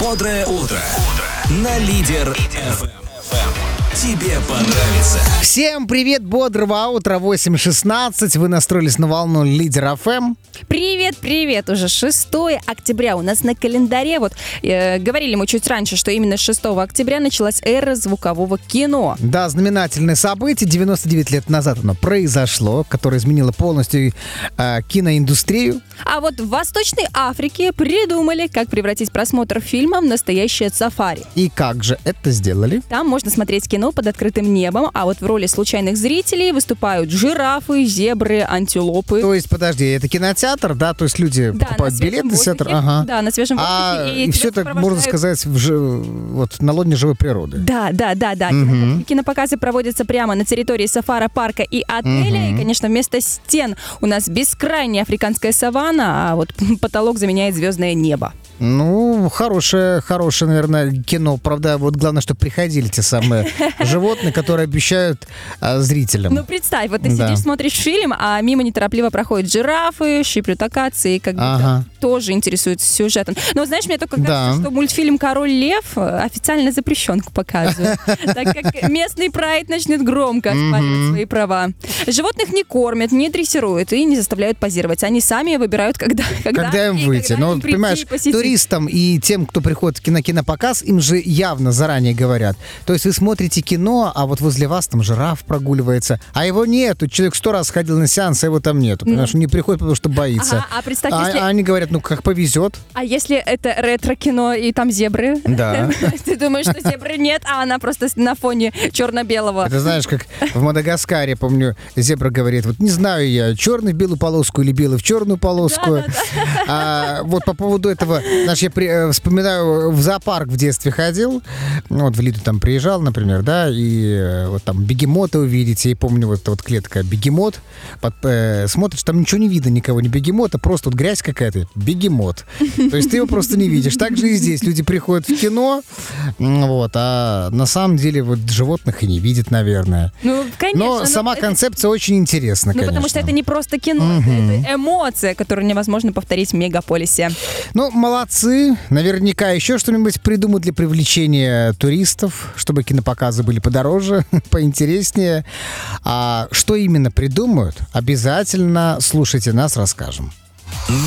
Бодрое утро. На Лидер ФМ. Тебе понравится. Всем привет, бодрого утра, 8:16. Вы настроились на волну Лидер ФМ. Привет, уже 6 октября у нас на календаре. Говорили мы чуть раньше, что именно 6 октября началась эра звукового кино. Да, знаменательное событие. 99 лет назад оно произошло, которое изменило полностью киноиндустрию. А вот в Восточной Африке придумали, как превратить просмотр фильма в настоящее сафари. И как же это сделали? Там можно смотреть кино под открытым небом, а вот в роли случайных зрителей выступают жирафы, зебры, антилопы. То есть, подожди, это кинотеатр, да? То есть люди покупают билеты в театр? Ага. Да, на свежем воздухе. И все это, можно сказать, на лоне живой природы. Да. Кинопоказы проводятся прямо на территории сафари-парка и отеля. И, конечно, вместо стен у нас бескрайняя африканская саванна, а вот потолок заменяет звездное небо. Ну, хорошее, наверное, кино. Правда, вот главное, чтобы приходили те самые животные, которые обещают зрителям. Ну, представь, вот ты сидишь, смотришь фильм, а мимо неторопливо проходят жирафы, щиплют акации, как будто тоже интересуются сюжетом. Но, знаешь, мне только кажется, что мультфильм «Король лев» официально запрещен к показу, так как местный прайд начнет громко оспаривать свои права. Животных не кормят, не дрессируют и не заставляют позировать. Они сами выбирают, когда им выйти. Ну, понимаешь, туристам и тем, кто приходит на кинопоказ, им же явно заранее говорят. То есть вы смотрите кино, а вот возле вас там жираф прогуливается, а его нету. Человек 100 раз ходил на сеанс, а его там нету. Потому что не приходит, потому что боится. А представь, если... Они говорят, ну как повезет. А если это ретро-кино и там зебры? Да. Ты думаешь, что зебры нет, а она просто на фоне черно-белого. Это знаешь, как в Мадагаскаре, помню, зебра говорит, вот не знаю я, черный в белую полоску или белый в черную полоску. Вот по поводу этого, знаешь, я вспоминаю, в зоопарк в детстве ходил, вот в Лиду там приезжал, например, да, и вот там бегемота увидите, я помню, вот клетка бегемот, смотришь, там ничего не видно, никого, не бегемота, просто вот грязь какая-то, бегемот. То есть ты его просто не видишь. Так же и здесь люди приходят в кино, вот, а на самом деле вот животных и не видят, наверное. Ну, конечно. Но сама концепция очень интересна, конечно. Потому что это не просто кино, это эмоция, которую невозможно повторить в мегаполисе. Ну, молодцы. Наверняка еще что-нибудь придумают для привлечения туристов, чтобы кинопоказы были подороже, поинтереснее. А что именно придумают, обязательно слушайте нас, расскажем.